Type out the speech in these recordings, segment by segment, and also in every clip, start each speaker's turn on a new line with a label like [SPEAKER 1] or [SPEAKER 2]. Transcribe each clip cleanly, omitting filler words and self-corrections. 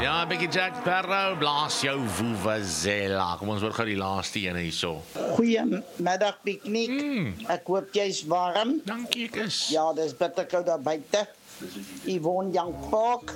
[SPEAKER 1] Ja, 'n bietjie Jack Sparrow, blaas jou vuvuzela. Kom ons hoor gou die laaste een hierso.
[SPEAKER 2] Goeiemiddag, Piknik. Ek hoop jy's warm.
[SPEAKER 1] Dankie, ek is.
[SPEAKER 2] Ja, dis bitter koud daar buite. Yvonne Young Park.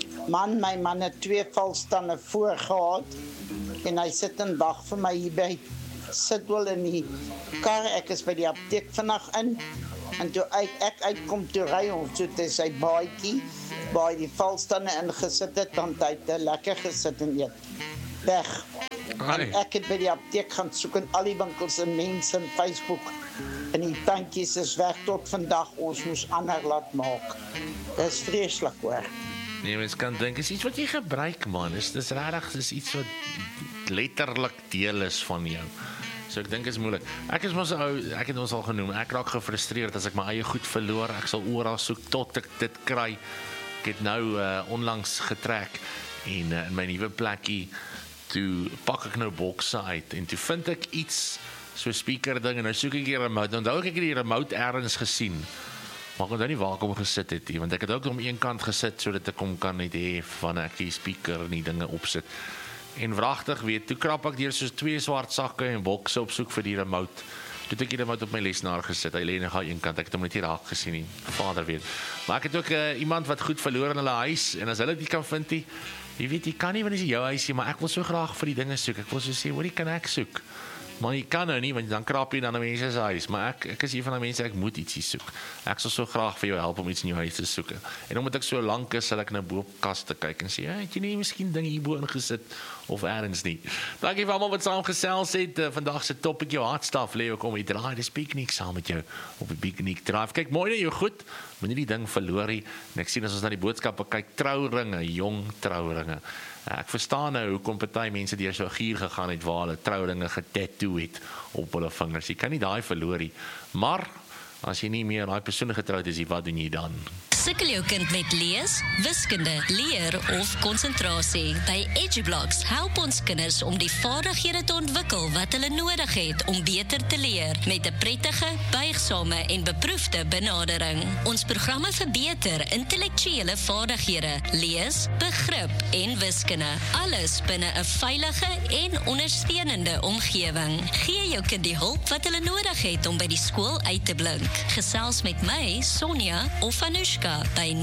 [SPEAKER 2] My man het 2 valstande voor gehad. En hy sit en wag vir my hier by Sidwell in die kar. Ek is by die apteek vandag in. En toe ek uitkom toe ry ons toe te sy baadjie waar die valstande ingesit het, want hy het lekker gesit en eet. Weg. En ek het by die apteek gaan soek in al die winkels en mense in Facebook. En die tandjies is weg tot vandag. Ons moes ander laat maak. Dis vreeslik hoor.
[SPEAKER 1] Nee, mens kan dink, is iets wat jy gebruik, man. Dis regtig, dis iets wat letterlik deel is van jou. So ek dink is moeilik. Ek is mos 'n ou, ek het ons al genoem, ek raak gefrustreerd as ek my eie goed verloor. Ek sal oral soek tot ek dit kry. Ek het nou onlangs getrek en in my nuwe plekkie toe pak ek nou bokse uit en toe vind ek iets so speaker ding en nou soek ek die remote. Onthou ek het die remote ergens gesien. Maar ek onthou nie waar ek hom gesit het nie, want ek het ook om een kant gesit sodat ek hom kan net hê van ek die speaker en die dinge opsit. En wragtig weet, toe krap ek deur soos 2 swart sakke en bokse op soek vir die remote. Toe het ek die remote op my lesenaar gesit. Hy lê net aan een kant, ek het hom net nie raak gesien nie. Vader weet. Maar ek het ook iemand wat goed verloor in hulle huis en as hulle dit kan vind, jy weet, jy kan nie want dit is jou huisie, maar ek wil so graag vir die dinge soek. Ek wil so sê, hoorie, kan ek soek? Maar jy kan nou nie, want dan krap jy dan 'n mens se huis. Maar ek is een van die mense, ek moet ietsie soek. Ek sal so graag vir jou help om iets in jou huis te soek. En omdat ek so lank is, sal ek nou bo op kaste kyk en sê, het jy nie miskien dinge hierbo ingesit of ergens nie. Dankie vir almal wat saam gesels het. Vandag se topic jou hartstaf lê ook om die draai, dis piknik saam met jou op die piknik drive. Kyk mooi na jou goed, moenie die ding verloor nie. En ek sien as ons na die boodskappe kyk, trouringe, jong trouringe. Ek verstaan nou hoekom party mense deur so 'n gier gegaan het waar hulle trouringe getattoo het op hulle vingers. Jy kan nie daai verloor nie. Maar as jy nie meer daai persoon getroud is, wat doen jy dan?
[SPEAKER 3] Sukkel jou kind met lees, wiskunde, leer of konsentrasie? By EduBlocks help ons kinders om die vaardighede te ontwikkel wat hulle nodig het om beter te leer met 'n prettige, buigsame en beproefde benadering. Ons programme verbeter intellektuele vaardighede, lees, begrip en wiskunde. Alles binne 'n veilige en ondersteunende omgewing. Gee jou kind die hulp wat hulle nodig het om by die skool uit te blink. Gesels met my, Sonja of Anushka by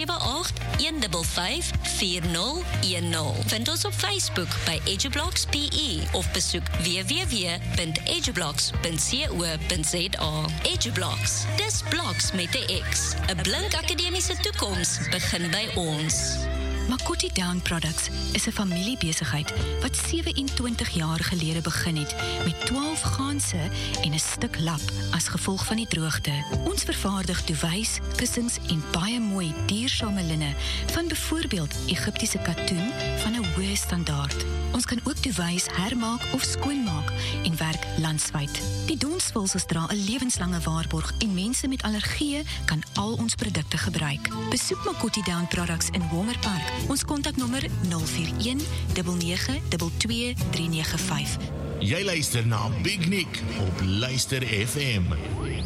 [SPEAKER 3] 078-155-4010. Vind ons op Facebook by EduBlocks PE of besoek www.edublocks.co.za. EduBlocks, dis bloks met 'n X. 'n blink akademiese toekoms begin by ons.
[SPEAKER 4] Makoti Down Products is 'n familiebesigheid wat 27 jaar gelede begin het met 12 ganse en 'n stuk lap as gevolg van die droogte. Ons vervaardig duvets, kussings en baie mooi duursame linne van byvoorbeeld Egiptiese katoen van 'n hoë standaard. Ons kan ook duvets hermaak of skoonmaak en werk landwyd. Die donsvulsels dra 'n lewenslange waarborg en mense met allergieë kan al ons produkte gebruik. Besoek Makoti Down Products in Homer Park. Ons kontaknommer 041 9922 395.
[SPEAKER 5] Jy luister na Big Nick op Luister FM.